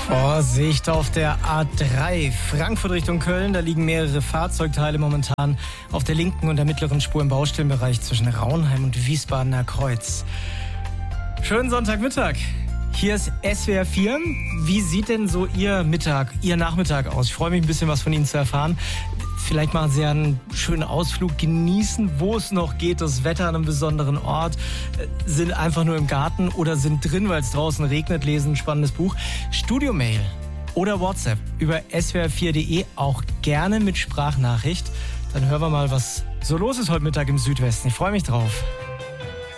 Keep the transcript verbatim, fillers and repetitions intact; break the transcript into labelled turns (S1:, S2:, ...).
S1: Vorsicht auf der A drei, Frankfurt Richtung Köln. Da liegen mehrere Fahrzeugteile momentan auf der linken und der mittleren Spur im Baustellenbereich zwischen Raunheim und Wiesbadener Kreuz. Schönen Sonntagmittag. Hier ist S W R vier. Wie sieht denn so Ihr Mittag, Ihr Nachmittag aus? Ich freue mich ein bisschen was von Ihnen zu erfahren. Vielleicht machen Sie einen schönen Ausflug, genießen, wo es noch geht, das Wetter an einem besonderen Ort, sind einfach nur im Garten oder sind drin, weil es draußen regnet, lesen ein spannendes Buch. Studio-Mail oder WhatsApp über S W R vier punkt de, auch gerne mit Sprachnachricht. Dann hören wir mal, was so los ist heute Mittag im Südwesten. Ich freue mich drauf.